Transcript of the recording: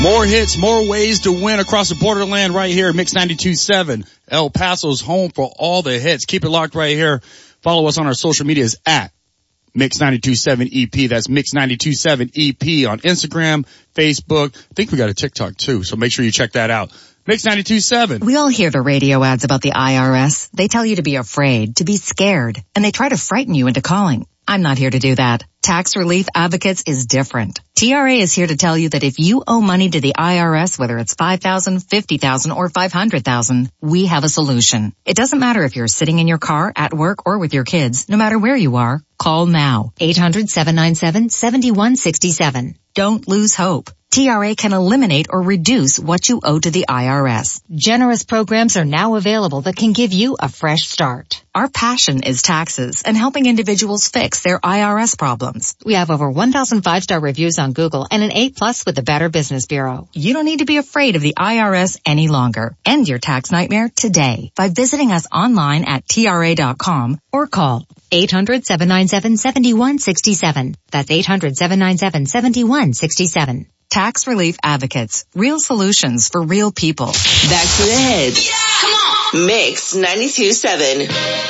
More hits, more ways to win across the borderland right here at Mix 92.7. El Paso's home for all the hits. Keep it locked right here. Follow us on our social medias at Mix 92.7 EP. That's Mix 92.7 EP on Instagram, Facebook. I think we got a TikTok too, so make sure you check that out. Mix 92.7. We all hear the radio ads about the IRS. They tell you to be afraid, to be scared, and they try to frighten you into calling. I'm not here to do that. Tax Relief Advocates is different. TRA is here to tell you that if you owe money to the IRS, whether it's $5,000, $50,000, or $500,000, we have a solution. It doesn't matter if you're sitting in your car, at work, or with your kids. No matter where you are, call now. 800-797-7167. Don't lose hope. TRA can eliminate or reduce what you owe to the IRS. Generous programs are now available that can give you a fresh start. Our passion is taxes and helping individuals fix their IRS problems. We have over 1,000 5-star reviews on Google and an A+ with the Better Business Bureau. You don't need to be afraid of the IRS any longer. End your tax nightmare today by visiting us online at TRA.com or call 800-797-7167. That's 800-797-7167. Tax Relief Advocates. Real solutions for real people. Back to the hits. Yeah! Come on! Mix 92.7.